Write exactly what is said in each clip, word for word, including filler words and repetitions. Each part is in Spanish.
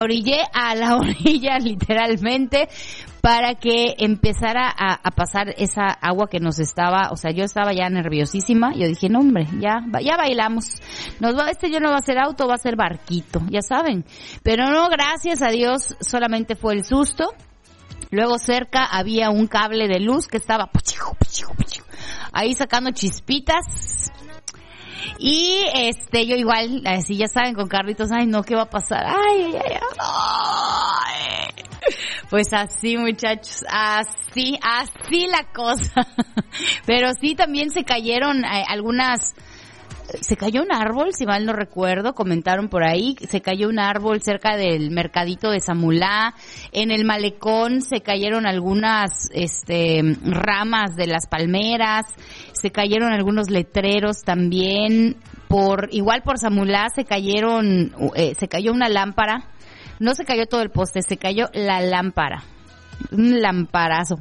orillé a la orilla literalmente para que empezara a, a pasar esa agua que nos estaba, o sea, yo estaba ya nerviosísima. Yo dije, no hombre, ya, ya bailamos. Nos va, este ya no va a ser auto, va a ser barquito, ya saben. Pero no, gracias a Dios, solamente fue el susto. Luego cerca había un cable de luz que estaba ahí sacando chispitas. Y este, yo igual, así ya saben, con Carlitos, ay no, ¿qué va a pasar? Ay, ay, ay, ay. Pues así, muchachos, así, así la cosa. Pero sí, también se cayeron eh, algunas, se cayó un árbol, si mal no recuerdo, comentaron por ahí, se cayó un árbol cerca del mercadito de Samulá, en el malecón se cayeron algunas, este, ramas de las palmeras, se cayeron algunos letreros también, por, igual por Samulá se cayeron, eh, se cayó una lámpara, no se cayó todo el poste, se cayó la lámpara, un lamparazo.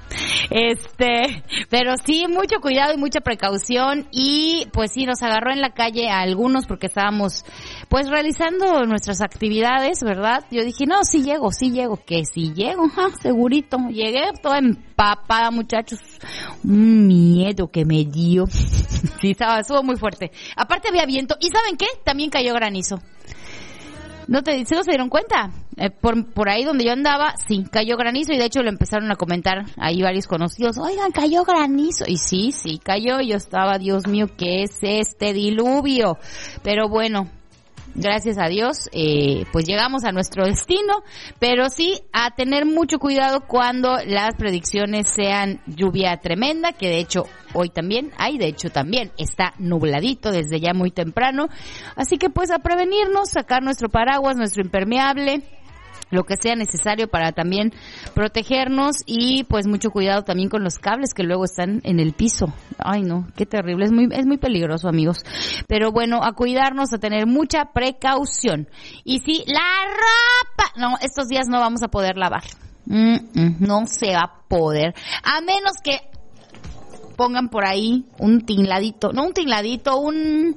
Este, pero sí, mucho cuidado y mucha precaución. Y pues sí, nos agarró en la calle a algunos porque estábamos pues realizando nuestras actividades, ¿verdad? Yo dije, no, sí llego, sí llego, que sí llego, ja, segurito. Llegué toda empapada, muchachos, un miedo que me dio. Sí, estaba, estuvo muy fuerte. Aparte había viento, y ¿saben qué? También cayó granizo. ¿No te, ¿se no se dieron cuenta? Eh, por, por ahí donde yo andaba, sí, cayó granizo, y de hecho lo empezaron a comentar ahí varios conocidos, oigan, cayó granizo, y sí, sí, cayó, y yo estaba, Dios mío, ¿qué es este diluvio? Pero bueno, gracias a Dios, eh, pues llegamos a nuestro destino, pero sí, a tener mucho cuidado cuando las predicciones sean lluvia tremenda, que de hecho hoy también hay, de hecho también está nubladito desde ya muy temprano, así que pues a prevenirnos, sacar nuestro paraguas, nuestro impermeable, lo que sea necesario para también protegernos, y pues mucho cuidado también con los cables que luego están en el piso. Ay no, qué terrible, es muy es muy peligroso, amigos. Pero bueno, a cuidarnos, a tener mucha precaución. Y sí, la ropa, no, estos días no vamos a poder lavar. Mm-mm, no se va a poder, a menos que pongan por ahí un tinladito, no un tinladito, un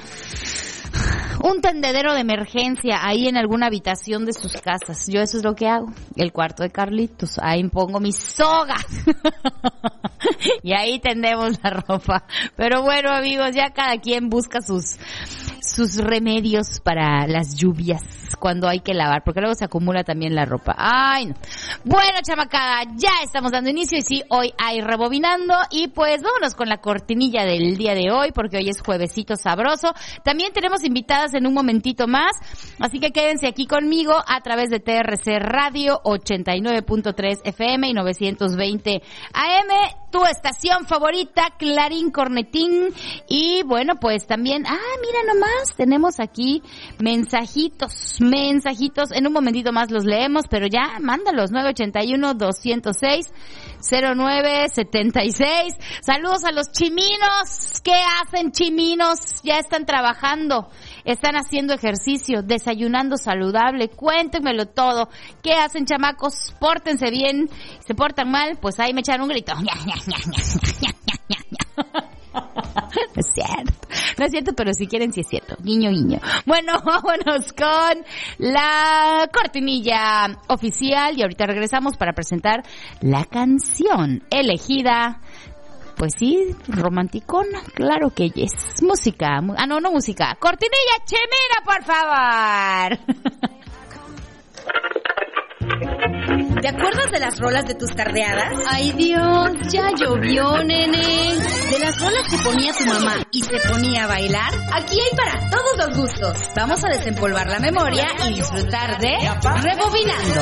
un tendedero de emergencia ahí en alguna habitación de sus casas. Yo eso es lo que hago. El cuarto de Carlitos, ahí pongo mi soga y ahí tendemos la ropa. Pero bueno, amigos, ya cada quien busca sus sus remedios para las lluvias cuando hay que lavar, porque luego se acumula también la ropa. Ay, no. Bueno, chamacada, ya estamos dando inicio, y sí, hoy hay Rebobinando, y pues vámonos con la cortinilla del día de hoy, porque hoy es juevesito sabroso. También tenemos invitadas en un momentito más, así que quédense aquí conmigo a través de T R C Radio ochenta y nueve punto tres F M y novecientos veinte A M, tu estación favorita, Clarín Cornetín. Y bueno, pues también, ah, mira nomás, tenemos aquí mensajitos, mensajitos, en un momentito más los leemos, pero ya, mándalos, nueve ochenta y uno, doscientos seis, cero nueve setenta y seis. Saludos a los chiminos. ¿Qué hacen, chiminos? Ya están trabajando, están haciendo ejercicio, desayunando saludable. Cuéntenmelo todo. ¿Qué hacen, chamacos? Pórtense bien. Si se portan mal, pues ahí me echan un grito. No es cierto, no es cierto, pero si quieren sí es cierto. Guiño, guiño. Bueno, vámonos con la cortinilla oficial, y ahorita regresamos para presentar la canción elegida. Pues sí, romanticona, claro que es. Música, ah no, no música. Cortinilla chimera, por favor. ¿Te acuerdas de las rolas de tus tardeadas? Ay Dios, ya llovió, nene. De las rolas que ponía tu mamá y se ponía a bailar. Aquí hay para todos los gustos. Vamos a desempolvar la memoria y disfrutar de Rebobinando.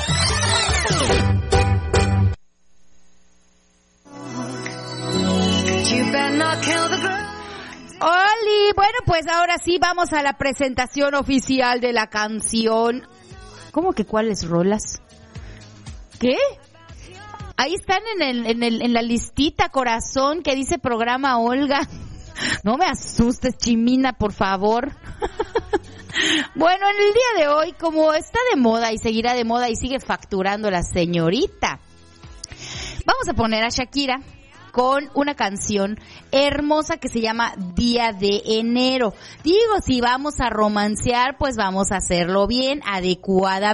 Oli, bueno, pues ahora sí vamos a la presentación oficial de la canción. ¿Cómo que cuáles rolas? ¿Qué? Ahí están en el, en el, en la listita, corazón, que dice programa Olga. No me asustes, chimina, por favor. Bueno, en el día de hoy, como está de moda y seguirá de moda y sigue facturando la señorita, vamos a poner a Shakira. con una canción hermosa que se llama Día de Enero. Digo, si vamos a romancear, pues vamos a hacerlo bien, adecuadamente.